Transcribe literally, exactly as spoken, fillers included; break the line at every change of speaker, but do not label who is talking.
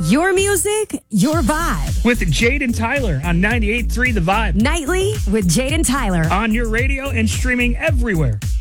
Your music, your vibe.
With Jade and Tyler on ninety-eight point three The Vibe.
Nightly with Jade and Tyler.
On your radio and streaming everywhere.